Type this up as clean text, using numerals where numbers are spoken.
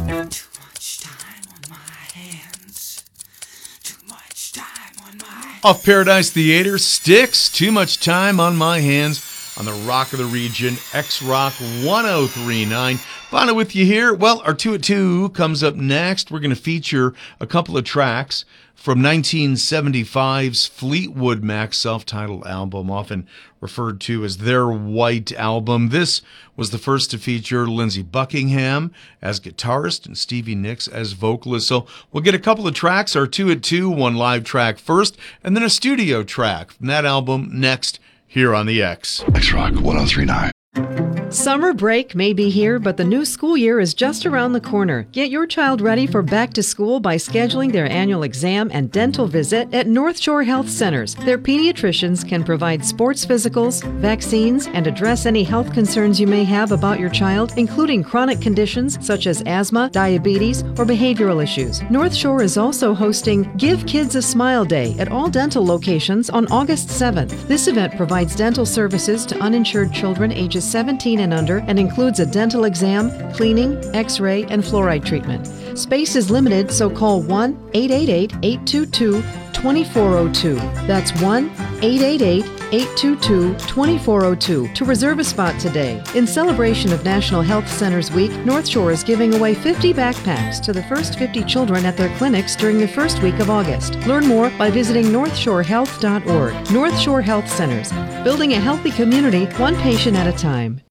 Too much time on my hands. Too much time on my... Off Paradise Theater, Styx, Too Much Time on My Hands on the Rock of the Region, X-Rock 1039. Bono with you here. Well, our 2 at 2 comes up next. We're going to feature a couple of tracks from 1975's Fleetwood Mac self-titled album, often referred to as their White Album. This was the first to feature Lindsey Buckingham as guitarist and Stevie Nicks as vocalist. So we'll get a couple of tracks, our 2 at 2, one live track first, and then a studio track from that album next here on the X. X-Rock 1039. Summer break may be here, but the new school year is just around the corner. Get your child ready for back to school by scheduling their annual exam and dental visit at North Shore Health Centers. Their pediatricians can provide sports physicals, vaccines, and address any health concerns you may have about your child, including chronic conditions such as asthma, diabetes, or behavioral issues. North Shore is also hosting Give Kids a Smile Day at all dental locations on August 7th. This event provides dental services to uninsured children ages 17 and under and includes a dental exam, cleaning, x-ray, and fluoride treatment. Space is limited, so call 1-888-822-2402. That's 1-888-822-2402 to reserve a spot today. In celebration of National Health Centers Week, North Shore is giving away 50 backpacks to the first 50 children at their clinics during the first week of August. Learn more by visiting northshorehealth.org. North Shore Health Centers, building a healthy community, one patient at a time.